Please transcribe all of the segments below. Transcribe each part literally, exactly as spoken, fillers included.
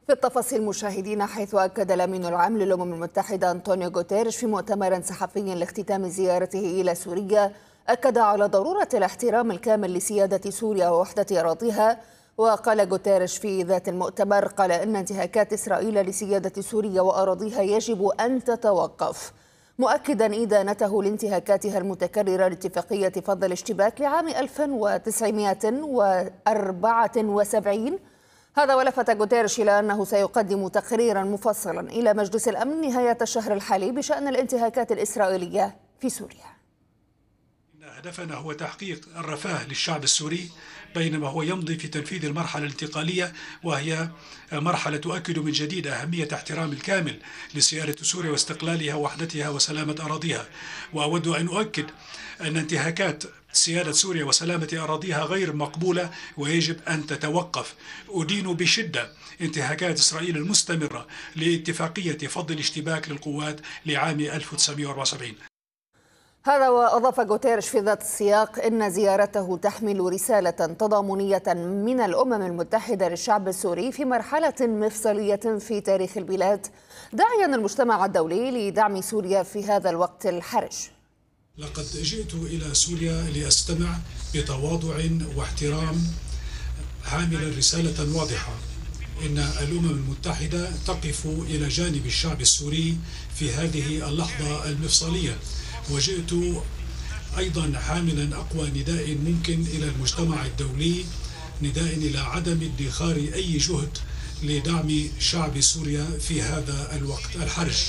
في التفاصيل مشاهدينا، حيث أكد الأمين العام للأمم المتحدة أنطونيو غوتيريش في مؤتمر صحفي لاختتام زيارته إلى سوريا، أكد على ضرورة الاحترام الكامل لسيادة سوريا ووحدة أراضيها. وقال غوتيريش في ذات المؤتمر، قال إن انتهاكات إسرائيل لسيادة سوريا وأراضيها يجب أن تتوقف، مؤكدا إدانته لانتهاكاتها المتكررة لاتفاقية فض الاشتباك لعام ألف وتسعمائة وأربعة وسبعين. هذا ولفت غوتيريش إلى أنه سيقدم تقريرا مفصلا إلى مجلس الأمن نهاية الشهر الحالي بشأن الانتهاكات الإسرائيلية في سوريا. إن هدفنا هو تحقيق الرفاه للشعب السوري بينما هو يمضي في تنفيذ المرحلة الانتقالية، وهي مرحلة تؤكد من جديد أهمية احترام الكامل لسيادة سوريا واستقلالها ووحدتها وسلامة أراضيها. وأود أن أؤكد أن انتهاكات سيادة سوريا وسلامة أراضيها غير مقبولة ويجب أن تتوقف. أدين بشدة انتهاكات إسرائيل المستمرة لاتفاقية فض الاشتباك للقوات لعام ألف وتسعمائة وأربعة وسبعين. هذا وأضاف غوتيريش في ذات السياق إن زيارته تحمل رسالة تضامنية من الأمم المتحدة للشعب السوري في مرحلة مفصلية في تاريخ البلاد، داعيا المجتمع الدولي لدعم سوريا في هذا الوقت الحرج. لقد جئت إلى سوريا لأستمع بتواضع واحترام، حاملا رسالة واضحة إن الأمم المتحدة تقف إلى جانب الشعب السوري في هذه اللحظة المفصلية. وجئت أيضا حاملا أقوى نداء ممكن إلى المجتمع الدولي، نداء إلى عدم ادخار أي جهد لدعم شعب سوريا في هذا الوقت الحرج.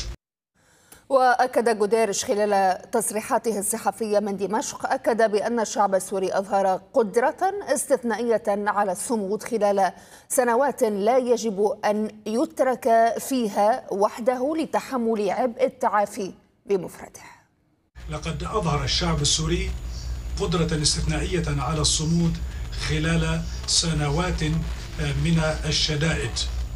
وأكد غوتيريش خلال تصريحاته الصحفية من دمشق، أكد بأن الشعب السوري أظهر قدرة استثنائية على الصمود خلال سنوات لا يجب أن يترك فيها وحده لتحمل عبء التعافي بمفرده. لقد أظهر الشعب السوري قدرة استثنائية على الصمود خلال سنوات من الشدائد،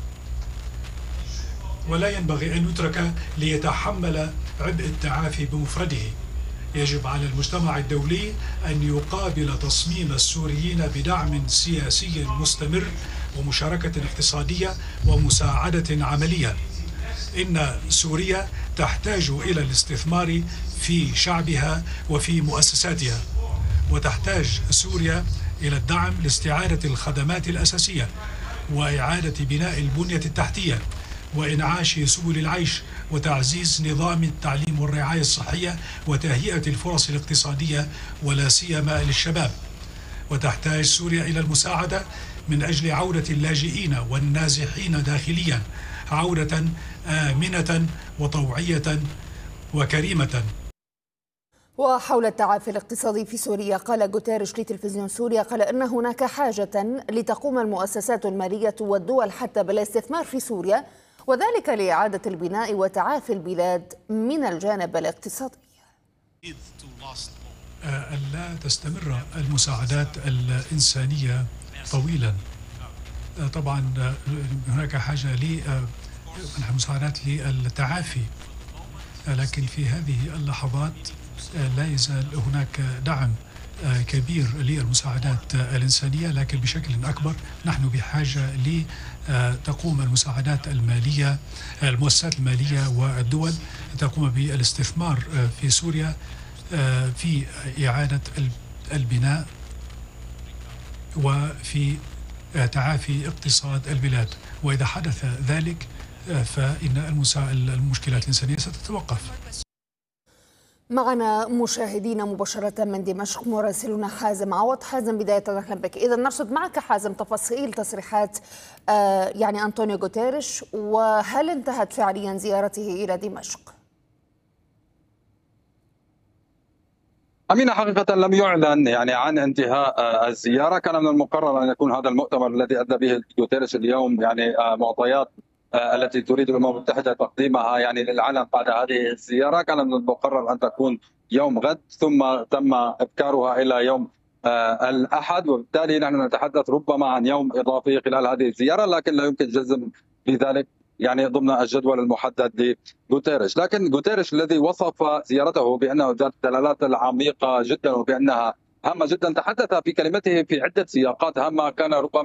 ولا ينبغي أن يترك ليتحمل عبء التعافي بمفرده. يجب على المجتمع الدولي أن يقابل تصميم السوريين بدعم سياسي مستمر ومشاركة اقتصادية ومساعدة عملية. إن سوريا تحتاج إلى الاستثمار في شعبها وفي مؤسساتها، وتحتاج سوريا إلى الدعم لاستعادة الخدمات الأساسية وإعادة بناء البنية التحتية وإنعاش سبل العيش وتعزيز نظام التعليم والرعاية الصحية وتهيئة الفرص الاقتصادية ولا سيما للشباب. وتحتاج سوريا إلى المساعدة من أجل عودة اللاجئين والنازحين داخليا، عودة آمنة وطوعية وكريمة. وحول التعافي الاقتصادي في سوريا، قال غوتيريش لتلفزيون سوريا، قال إن هناك حاجة لتقوم المؤسسات المالية والدول حتى بالاستثمار في سوريا، وذلك لإعادة البناء وتعافي البلاد من الجانب الاقتصادي. ألا تستمر المساعدات الإنسانية طويلا. طبعا هناك حاجة للمساعدات للتعافي، لكن في هذه اللحظات لا يزال هناك دعم كبير للمساعدات الإنسانية، لكن بشكل أكبر نحن بحاجة لتقوم المساعدات المالية، المؤسسات المالية والدول تقوم بالاستثمار في سوريا في إعادة البناء وفي تعافي اقتصاد البلاد. وإذا حدث ذلك فإن المشكلات الإنسانية ستتوقف. معنا مشاهدينا مباشرة من دمشق مراسلنا حازم عوض. حازم، بداية أهلا بك. إذا نرصد معك حازم تفاصيل تصريحات آه يعني أنطونيو غوتيريش، وهل انتهت فعليا زيارته إلى دمشق؟ أمينة، حقيقة لم يعلن يعني عن انتهاء الزيارة. كان من المقرر أن يكون هذا المؤتمر الذي أدى به غوتيريش اليوم يعني معطيات التي تريد الأمم المتحدة تقديمها يعني للعلن بعد هذه الزيارة، كان من المقرر أن تكون يوم غد، ثم تم إبكارها إلى يوم الأحد، وبالتالي نحن نتحدث ربما عن يوم إضافي خلال هذه الزيارة، لكن لا يمكن جزم بذلك يعني ضمن الجدول المحدد لغوتيريش. لكن غوتيريش الذي وصف زيارته بأنه ذات دلالات عميقة جدا وبأنها هامة جدا، تحدث في كلمته في عدة سياقات هامة كان ربما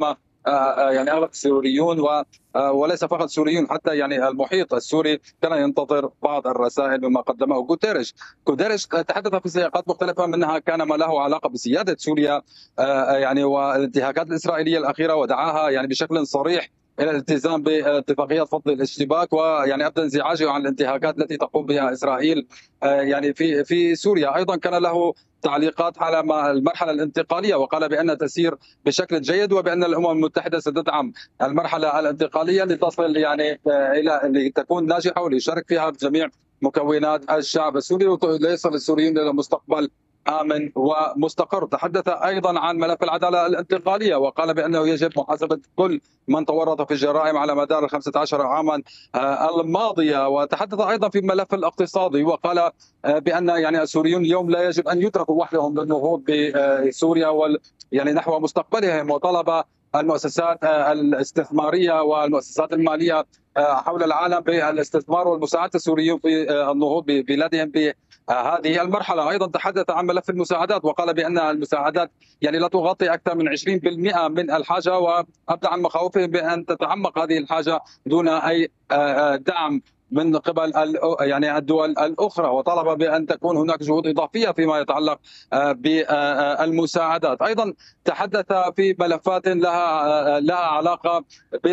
يعني اغلب السوريون و وليس فقط السوريون، حتى يعني المحيط السوري كان ينتظر بعض الرسائل مما قدمه غوتيريش. غوتيريش تحدث في سياقات مختلفه، منها كان ما له علاقه بسياده سوريا يعني والانتهاكات الاسرائيليه الاخيره، ودعاها يعني بشكل صريح الى الالتزام باتفاقيه فض الاشتباك، ويعني ابدى انزعاجه عن الانتهاكات التي تقوم بها اسرائيل يعني في في سوريا. ايضا كان له تعليقات على المرحله الانتقاليه، وقال بان تسير بشكل جيد وبان الامم المتحده ستدعم المرحله الانتقاليه لتصل يعني الى لتكون ناجحه وليشارك فيها جميع مكونات الشعب السوري وليصل السوريين الى مستقبل آمن ومستقر. تحدث أيضا عن ملف العدالة الانتقالية، وقال بأنه يجب محاسبة كل من تورط في الجرائم على مدار الخمسة عشر عاما الماضية. وتحدث أيضا في الملف الاقتصادي، وقال بأن يعني السوريون اليوم لا يجب أن يتركوا وحدهم للنهوض بسوريا وال يعني نحو مستقبلهم، وطلب المؤسسات الاستثمارية والمؤسسات المالية حول العالم بالاستثمار والمساعدة السوريين في النهوض ببلادهم بهذه المرحلة. أيضا تحدث عن ملف المساعدات، وقال بأن المساعدات يعني لا تغطي أكثر من عشرين بالمئة من الحاجة، وأبدى عن مخاوفهم بأن تتعمق هذه الحاجة دون أي دعم من قبل يعني الدول الأخرى، وطلب بأن تكون هناك جهود إضافية فيما يتعلق بالمساعدات. أيضا تحدث في ملفات لها لها علاقة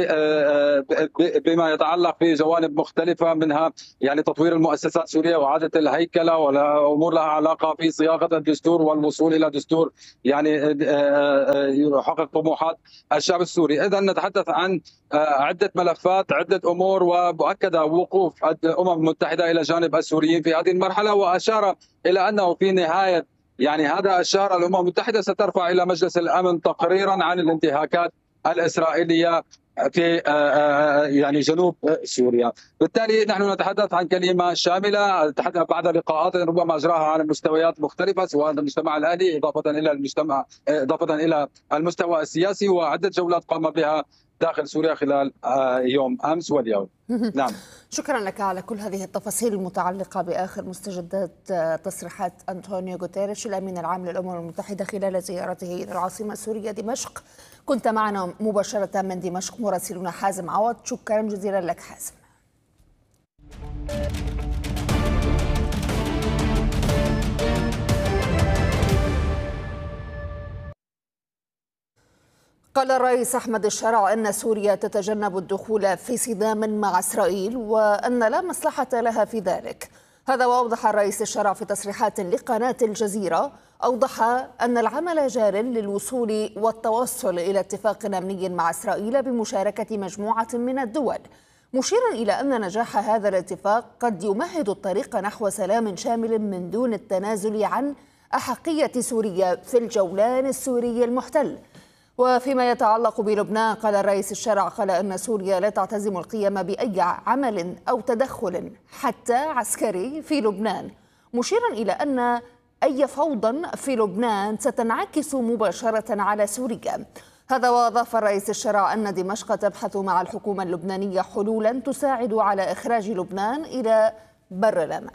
بما يتعلق بجوانب مختلفة، منها يعني تطوير المؤسسات السورية وإعادة الهيكلة، وأمور لها علاقة في صياغة الدستور والوصول إلى دستور يعني يحقق طموحات الشعب السوري. إذا نتحدث عن عدة ملفات، عدة أمور، ومؤكد وقوف الأمم المتحدة إلى جانب السوريين في هذه المرحلة. وأشار إلى أنه في نهاية يعني هذا الشهر الأمم المتحدة سترفع إلى مجلس الأمن تقريرا عن الانتهاكات الإسرائيلية في يعني جنوب سوريا. بالتالي نحن نتحدث عن كلمة شاملة، تحدث بعد لقاءات ربما أجراها على مستويات مختلفة، سواء المجتمع الأهلي إضافة إلى المجتمع إضافة إلى المستوى السياسي، وعدة جولات قام بها داخل سوريا خلال يوم أمس واليوم. نعم، شكرا لك على كل هذه التفاصيل المتعلقة بآخر مستجدات تصريحات أنطونيو غوتيريش الأمين العام للأمم المتحدة خلال زيارته إلى العاصمة السورية دمشق. كنت معنا مباشرة من دمشق مراسلنا حازم عوض، شكرا جزيلا لك حازم. قال الرئيس أحمد الشرع أن سوريا تتجنب الدخول في صدام مع إسرائيل وأن لا مصلحة لها في ذلك. هذا وأوضح الرئيس الشرع في تصريحات لقناة الجزيرة، أوضح أن العمل جار للوصول والتوصل إلى اتفاق أمني مع إسرائيل بمشاركة مجموعة من الدول، مشيرا إلى أن نجاح هذا الاتفاق قد يمهد الطريق نحو سلام شامل من دون التنازل عن أحقية سوريا في الجولان السوري المحتل. وفيما يتعلق بلبنان، قال الرئيس الشرع قال أن سوريا لا تعتزم القيام بأي عمل أو تدخل حتى عسكري في لبنان، مشيرا إلى أن أي فوضى في لبنان ستنعكس مباشرة على سوريا. هذا وأضاف الرئيس الشرع أن دمشق تبحث مع الحكومة اللبنانية حلولا تساعد على إخراج لبنان إلى بر الأمان.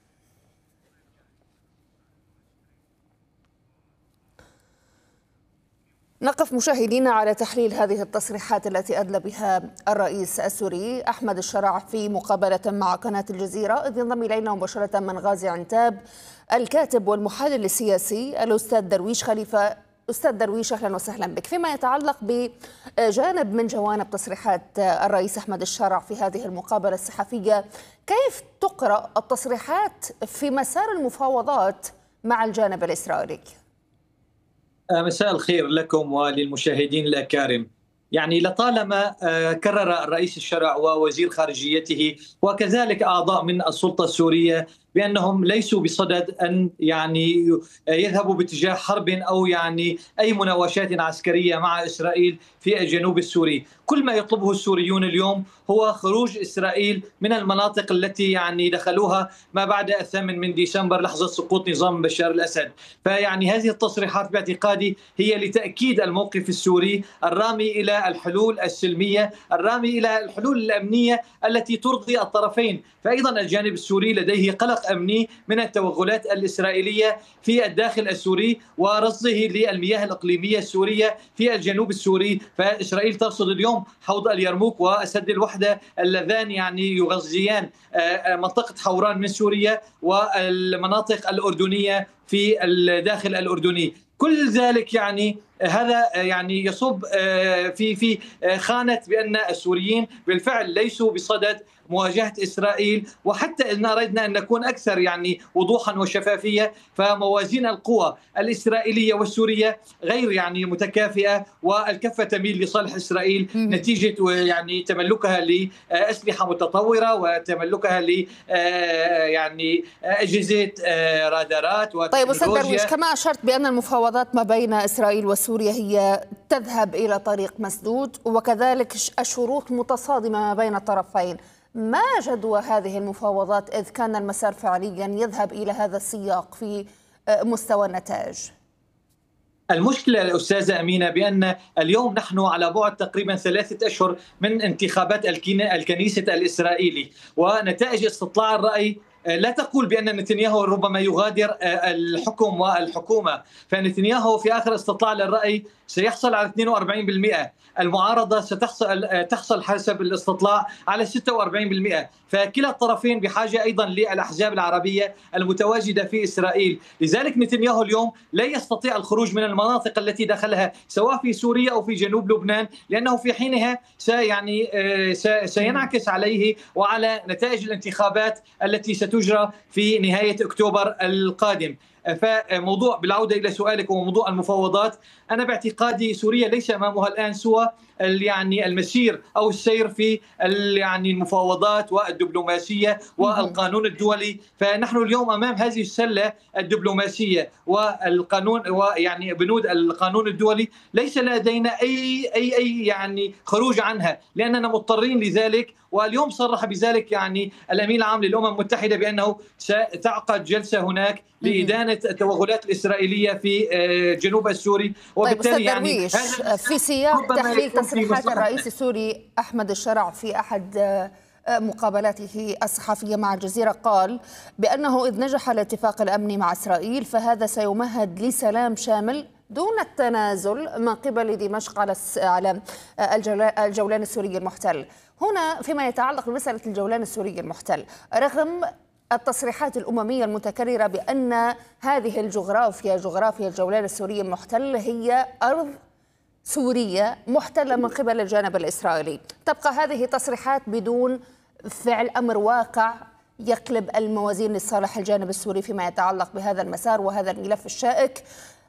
نقف مشاهدينا على تحليل هذه التصريحات التي أدلى بها الرئيس السوري أحمد الشرع في مقابلة مع قناة الجزيرة، إذ ينضم إلينا مباشرة من غازي عنتاب الكاتب والمحلل السياسي الأستاذ درويش خليفة. أستاذ درويش، أهلا وسهلا بك. فيما يتعلق بجانب من جوانب تصريحات الرئيس أحمد الشرع في هذه المقابلة الصحفية، كيف تقرأ التصريحات في مسار المفاوضات مع الجانب الإسرائيلي؟ مساء الخير لكم وللمشاهدين الأكارم. يعني لطالما كرر الرئيس الشرع ووزير خارجيته وكذلك أعضاء من السلطة السورية بأنهم ليسوا بصدد أن يعني يذهبوا باتجاه حرب أو يعني أي مناوشات عسكرية مع إسرائيل في الجنوب السوري. كل ما يطلبه السوريون اليوم هو خروج إسرائيل من المناطق التي يعني دخلوها ما بعد الثامن من ديسمبر لحظة سقوط نظام بشار الأسد. فيعني هذه التصريحات باعتقادي هي لتأكيد الموقف السوري الرامي إلى الحلول السلمية، الرامي إلى الحلول الأمنية التي ترضي الطرفين. فأيضا الجانب السوري لديه قلق اتفاق أمني من التوغلات الإسرائيلية في الداخل السوري ورصده للمياه الإقليمية السورية في الجنوب السوري. فإسرائيل ترصد اليوم حوض اليرموك وسد الوحدة اللذان يعني يغذيان منطقة حوران من سوريا والمناطق الأردنية في الداخل الأردني. كل ذلك يعني هذا يعني يصب في في خانة بأن السوريين بالفعل ليسوا بصدد مواجهة إسرائيل. وحتى إن أردنا أن نكون أكثر يعني وضوحا وشفافية، فموازين القوى الإسرائيلية والسورية غير يعني متكافئة، والكفة تميل لصالح إسرائيل نتيجة يعني تملكها لأسلحة متطورة وتملكها ل يعني أجهزة رادارات وتكنولوجيا. طيب أستاذ درويش، كما أشرت بأن المفاوضات ما بين إسرائيل وسوريا هي تذهب إلى طريق مسدود، وكذلك الشروط متصادمة ما بين الطرفين، ما جدوى هذه المفاوضات إذ كان المسار فعليا يذهب إلى هذا السياق في مستوى النتائج؟ المشكلة أستاذة أمينة بأن اليوم نحن على بعد تقريبا ثلاثة أشهر من انتخابات الكنيسة الإسرائيلي، ونتائج استطلاع الرأي لا تقول بأن نتنياهو ربما يغادر الحكم والحكومة. فنتنياهو في آخر استطلاع للرأي سيحصل على اثنين وأربعين بالمئة، المعارضة ستحصل تحصل حسب الاستطلاع على ستة وأربعين بالمئة. فكلا الطرفين بحاجة أيضا للأحزاب العربية المتواجدة في إسرائيل. لذلك نتنياهو اليوم لا يستطيع الخروج من المناطق التي دخلها سواء في سوريا أو في جنوب لبنان، لأنه في حينها سيعني سينعكس عليه وعلى نتائج الانتخابات التي ستجرى في نهاية أكتوبر القادم. فموضوع بالعودة إلى سؤالك وموضوع المفاوضات، أنا باعتقادي سوريا ليس أمامها الآن سوى يعني المسير أو السير في يعني المفاوضات والدبلوماسية والقانون الدولي. فنحن اليوم أمام هذه السلة الدبلوماسية والقانون ويعني بنود القانون الدولي، ليس لدينا أي أي أي يعني خروج عنها، لأننا مضطرين لذلك. واليوم صرح بذلك يعني الأمين العام للأمم المتحدة بأنه ستعقد جلسة هناك لإدانة التوغلات الإسرائيلية في جنوب السوري. وبالتالي طيب يعني في سياق تحليل تصريحات الرئيس السوري أحمد الشرع في أحد مقابلاته الصحفية مع الجزيرة، قال بأنه إذ نجح الاتفاق الأمني مع إسرائيل فهذا سيمهد لسلام شامل دون التنازل من قبل دمشق على على الجولان السوري المحتل. هنا فيما يتعلق بمسألة الجولان السوري المحتل، رغم التصريحات الأممية المتكررة بأن هذه الجغرافيا جغرافيا الجولان السوري المحتل هي أرض سورية محتلة من قبل الجانب الإسرائيلي، تبقى هذه تصريحات بدون فعل أمر واقع يقلب الموازين لصالح الجانب السوري فيما يتعلق بهذا المسار وهذا الملف الشائك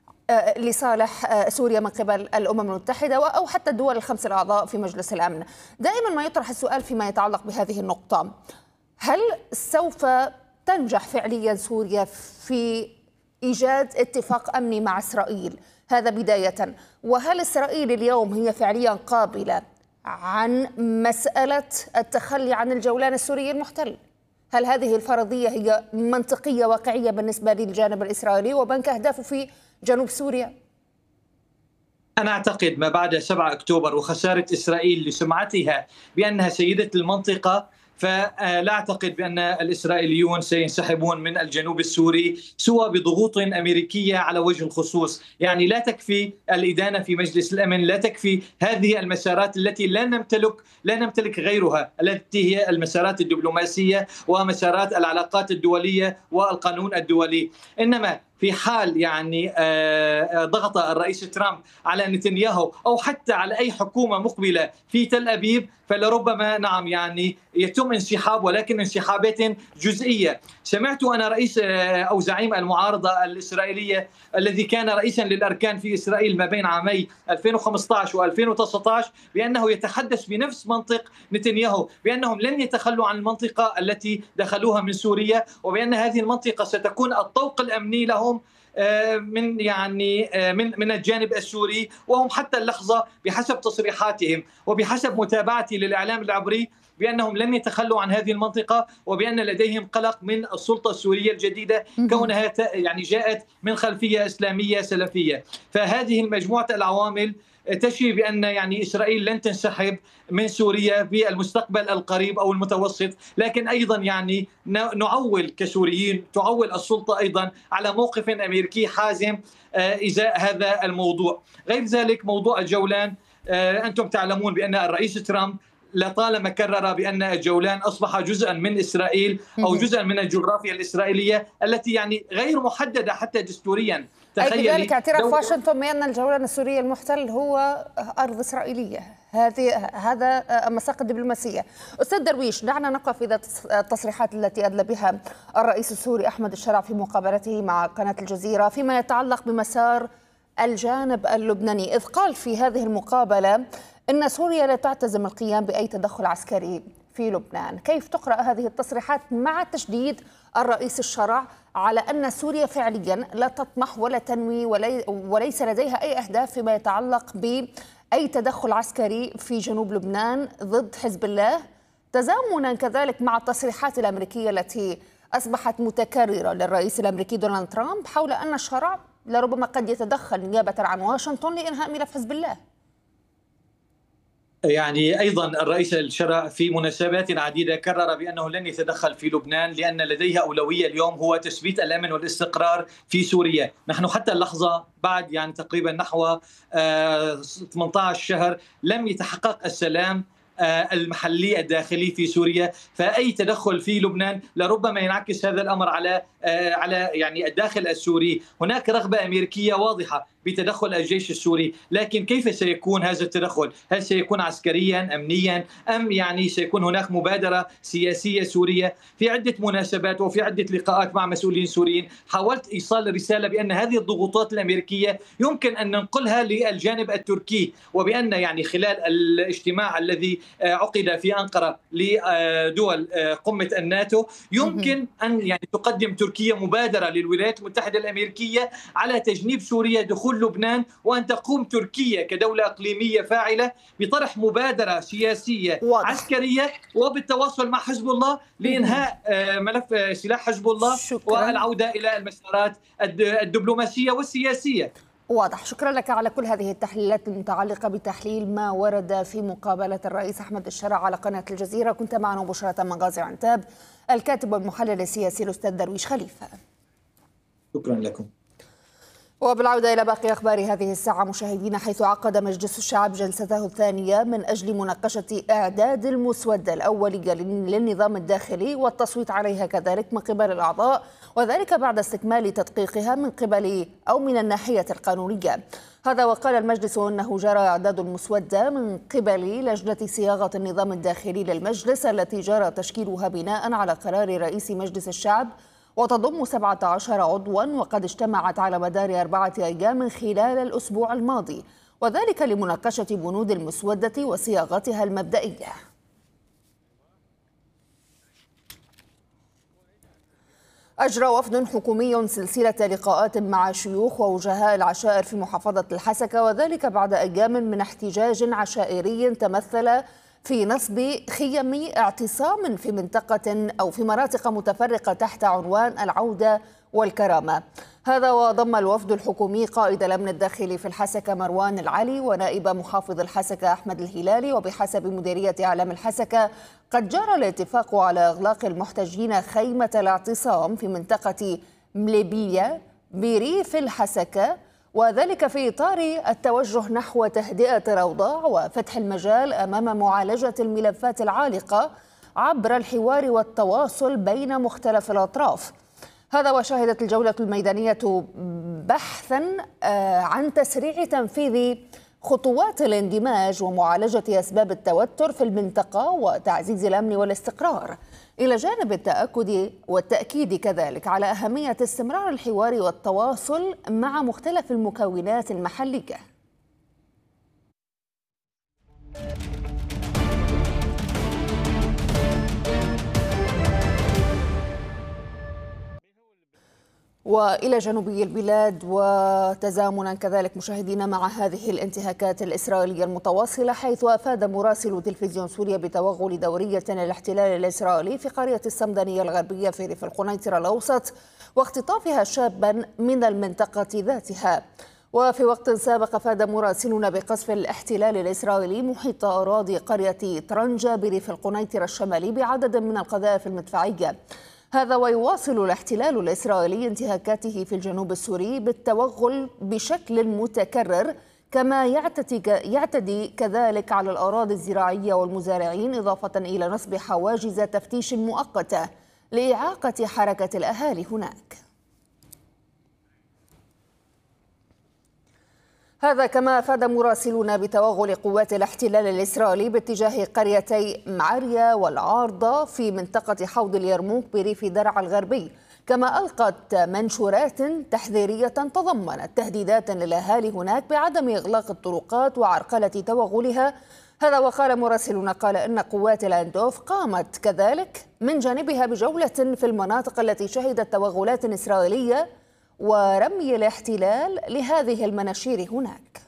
لصالح سوريا من قبل الأمم المتحدة أو حتى الدول الخمس الأعضاء في مجلس الأمن. دائما ما يطرح السؤال فيما يتعلق بهذه النقطة، هل سوف تنجح فعليا سوريا في إيجاد اتفاق أمني مع إسرائيل؟ هذا بداية. وهل إسرائيل اليوم هي فعليا قابلة عن مسألة التخلي عن الجولان السوري المحتل؟ هل هذه الفرضية هي منطقية واقعية بالنسبة للجانب الإسرائيلي وبنك أهدافه في جنوب سوريا؟ أنا أعتقد ما بعد سبعة أكتوبر وخسارة إسرائيل لسمعتها بأنها سيدة المنطقة، فلا أعتقد بأن الإسرائيليون سينسحبون من الجنوب السوري سوى بضغوط أمريكية على وجه الخصوص. يعني لا تكفي الإدانة في مجلس الأمن، لا تكفي هذه المسارات التي لا نمتلك لا نمتلك غيرها، التي هي المسارات الدبلوماسية ومسارات العلاقات الدولية والقانون الدولي. إنما في حال يعني ضغط الرئيس ترامب على نتنياهو أو حتى على أي حكومة مقبلة في تل أبيب، فلربما نعم يعني يتم انسحاب، ولكن انسحابات جزئية. سمعت أنا رئيس أو زعيم المعارضة الإسرائيلية الذي كان رئيسا للأركان في إسرائيل ما بين عامي ألفين وخمسة عشر وألفين وتسعة عشر بأنه يتحدث بنفس منطق نتنياهو، بأنهم لن يتخلوا عن المنطقة التي دخلوها من سوريا، وبأن هذه المنطقة ستكون الطوق الأمني لهم من يعني من من الجانب السوري. وهم حتى اللحظة بحسب تصريحاتهم وبحسب متابعتي للإعلام العبري بأنهم لن يتخلوا عن هذه المنطقة، وبأن لديهم قلق من السلطة السورية الجديدة كونها يعني جاءت من خلفية إسلامية سلفية. فهذه المجموعة العوامل تشير بأن يعني إسرائيل لن تنسحب من سوريا في المستقبل القريب أو المتوسط، لكن أيضا يعني نعول كسوريين، تعول السلطة أيضا على موقف أمريكي حازم إزاء هذا الموضوع. غير ذلك موضوع الجولان، أنتم تعلمون بأن الرئيس ترامب لطالما كرر بأن الجولان أصبح جزءا من إسرائيل أو جزءا من الجغرافيا الإسرائيلية التي يعني غير محددة حتى دستوريا. أي بذلك اعتراف واشنطن بأن الجولان السوري المحتل هو أرض إسرائيلية. هذه هذا مساق الدبلوماسية. أستاذ درويش، دعنا نقف إذا التصريحات التي أدلى بها الرئيس السوري أحمد الشرع في مقابلته مع قناة الجزيرة فيما يتعلق بمسار الجانب اللبناني، إذ قال في هذه المقابلة إن سوريا لا تعتزم القيام بأي تدخل عسكري في لبنان. كيف تقرأ هذه التصريحات مع تشديد الرئيس الشرع على أن سوريا فعليا لا تطمح ولا تنوي ولي وليس لديها أي أهداف فيما يتعلق بأي تدخل عسكري في جنوب لبنان ضد حزب الله، تزامنا كذلك مع التصريحات الأمريكية التي أصبحت متكررة للرئيس الأمريكي دونالد ترامب حول أن الشرع لربما قد يتدخل نيابة عن واشنطن لإنهاء ملف حزب الله؟ يعني أيضا الرئيس الشرع في مناسبات عديدة كرر بأنه لن يتدخل في لبنان لأن لديه أولوية اليوم هو تثبيت الأمن والاستقرار في سوريا. نحن حتى اللحظة بعد يعني تقريبا نحو ثمانية عشر شهر لم يتحقق السلام المحلي الداخلي في سوريا، فأي تدخل في لبنان لربما ينعكس هذا الأمر على على يعني الداخل السوري. هناك رغبة أمريكية واضحة بتدخل الجيش السوري، لكن كيف سيكون هذا التدخل؟ هل سيكون عسكريا أمنيا أم يعني سيكون هناك مبادرة سياسية سورية؟ في عدة مناسبات وفي عدة لقاءات مع مسؤولين سوريين حاولت إيصال رسالة بأن هذه الضغوطات الأمريكية يمكن أن ننقلها للجانب التركي، وبأن يعني خلال الاجتماع الذي عقد في أنقرة لدول قمة الناتو يمكن أن يعني تقدم تركيا مبادرة للولايات المتحدة الأمريكية على تجنيب سوريا دخول لبنان، وأن تقوم تركيا كدولة إقليمية فاعلة بطرح مبادرة سياسية واضح. عسكرية وبالتواصل مع حزب الله لإنهاء ملف سلاح حزب الله شكرا. والعودة إلى المسارات الدبلوماسية والسياسية. واضح. شكرا لك على كل هذه التحليلات المتعلقة بتحليل ما ورد في مقابلة الرئيس أحمد الشرع على قناة الجزيرة. كنت معنا مباشرة من غازي عنتاب الكاتب والمحلل السياسي الأستاذ درويش خليفة. شكرا لكم. وبالعودة إلى باقي أخبار هذه الساعة مشاهدينا، حيث عقد مجلس الشعب جلسته الثانية من أجل مناقشة إعداد المسودة الأولية للنظام الداخلي والتصويت عليها كذلك من قبل الأعضاء، وذلك بعد استكمال تدقيقها من قبل أو من الناحية القانونية. هذا وقال المجلس أنه جرى إعداد المسودة من قبل لجنة صياغة النظام الداخلي للمجلس التي جرى تشكيلها بناء على قرار رئيس مجلس الشعب، وتضم سبعة عشر عضوا وقد اجتمعت على مدار أربعة أيام خلال الأسبوع الماضي، وذلك لمناقشة بنود المسودة وصياغتها المبدئية. أجرى وفد حكومي سلسلة لقاءات مع شيوخ ووجهاء العشائر في محافظة الحسكة، وذلك بعد أيام من احتجاج عشائري تمثل في نصب خيم اعتصام في منطقة أو في مناطق متفرقة تحت عنوان العودة والكرامة. هذا وضم الوفد الحكومي قائد الأمن الداخلي في الحسكة مروان العلي ونائب محافظ الحسكة أحمد الهلالي. وبحسب مديرية إعلام الحسكة قد جرى الاتفاق على إغلاق المحتجين خيمة الاعتصام في منطقة مليبية بريف الحسكة، وذلك في إطار التوجه نحو تهدئة الأوضاع وفتح المجال أمام معالجة الملفات العالقة عبر الحوار والتواصل بين مختلف الأطراف. هذا وشهدت الجولة الميدانية بحثا عن تسريع تنفيذ خطوات الاندماج ومعالجة أسباب التوتر في المنطقة وتعزيز الأمن والاستقرار، إلى جانب التأكد والتأكيد كذلك على أهمية استمرار الحوار والتواصل مع مختلف المكونات المحلية. وإلى جنوبي البلاد، وتزامنا كذلك مشاهدينا مع هذه الانتهاكات الإسرائيلية المتواصلة، حيث أفاد مراسل تلفزيون سوريا بتوغل دورية الاحتلال الإسرائيلي في قرية السمدانية الغربية في ريف القنيطرة الأوسط واختطافها شابا من المنطقة ذاتها. وفي وقت سابق أفاد مراسلون بقصف الاحتلال الإسرائيلي محيط أراضي قرية طرنجة بريف القنيطرة الشمالي بعدد من القذائف المدفعية. هذا ويواصل الاحتلال الإسرائيلي انتهاكاته في الجنوب السوري بالتوغل بشكل متكرر، كما يعتدي, يعتدي كذلك على الأراضي الزراعية والمزارعين، إضافة إلى نصب حواجز تفتيش مؤقتة لإعاقة حركة الأهالي هناك. هذا كما أفاد مراسلون بتوغل قوات الاحتلال الإسرائيلي باتجاه قريتي معرية والعارضة في منطقة حوض اليرموك بريف درعا الغربي، كما ألقت منشورات تحذيرية تضمنت تهديدات للأهالي هناك بعدم إغلاق الطرقات وعرقلة توغلها. هذا وقال مراسلون قال إن قوات الأندوف قامت كذلك من جانبها بجولة في المناطق التي شهدت توغلات إسرائيلية ورمي الاحتلال لهذه المناشير هناك.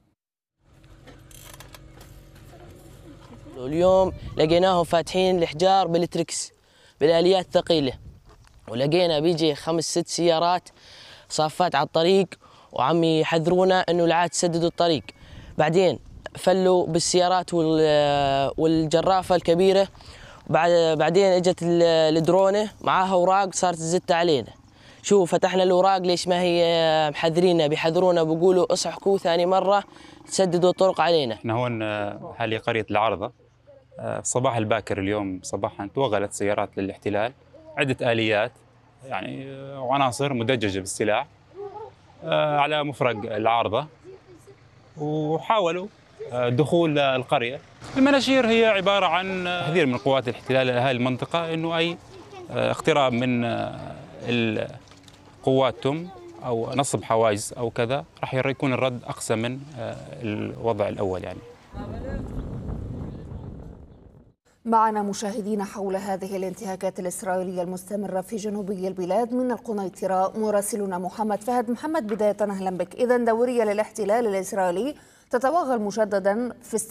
اليوم لقيناهم فاتحين الحجار بالتركس بالآليات الثقيلة، ولقينا بيجي خمس ست سيارات صافات على الطريق وعم يحذرونا انه لا عاد تسددوا الطريق. بعدين فلوا بالسيارات والجرافة الكبيرة، بعد بعدين اجت الدرونة معاها اوراق صارت تزت علينا. شو فتحنا الأوراق ليش ما هي محذرينا بيحذرونا بيقولوا اصحكوا ثاني مرة تسددوا الطرق علينا. احنا هون حالي قرية العارضة. في الصباح الباكر اليوم صباحا توغلت سيارات للاحتلال، عدة آليات يعني وعناصر مدججة بالسلاح على مفرق العارضة، وحاولوا دخول القرية. المناشير هي عبارة عن تحذير من قوات الاحتلال لأهالي المنطقة انه اي اقتراب من قواتهم أو نصب حواجز أو كذا راح يكون الرد أقسى من الوضع الأول. يعني معنا مشاهدين حول هذه الانتهاكات الإسرائيلية المستمرة في جنوبي البلاد من القنيطرة مراسلنا محمد فهد. محمد، بداية أهلا بك. إذن دورية للاحتلال الإسرائيلي تتوغل مجددا في